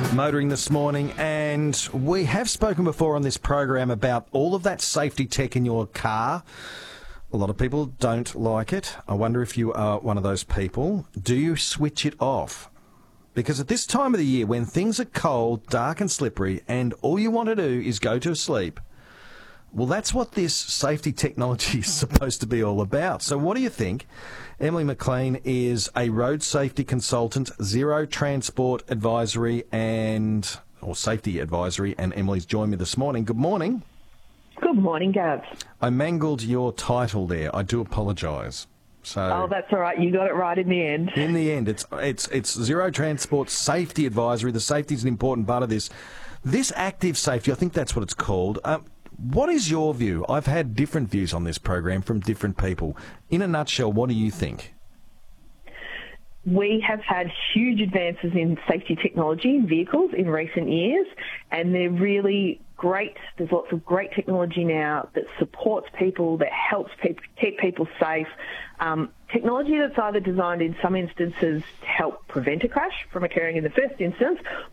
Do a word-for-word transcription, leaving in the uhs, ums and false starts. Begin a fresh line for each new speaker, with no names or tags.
Motoring this morning, and we have spoken before on this program about all of that safety tech in your car. A lot of people don't like it. I wonder if you are one of those people. Do you switch it off? Because at this time of the year, when things are cold, dark and slippery, and all you want to do is go to sleep, well, that's what this safety technology is supposed to be all about. So what do you think? Emily McLean is a road safety consultant, Zero Transport Advisory and or Safety Advisory, and Emily's joined me this morning. Good morning.
Good morning, Gav.
I mangled your title there. I do apologise. So,
oh, that's all right. You got it right in the end.
In the end, it's it's it's Zero Transport Safety Advisory. The safety is an important part of this. This active safety, I think that's what it's called. Um, what is your view? I've had different views on this program from different people. In a nutshell, what do you think?
We have had huge advances in safety technology in vehicles in recent years, and they're really great. There's lots of great technology now that supports people, that helps people, keep people safe. Um, technology that's either designed in some instances to help prevent a crash from occurring in the first instance,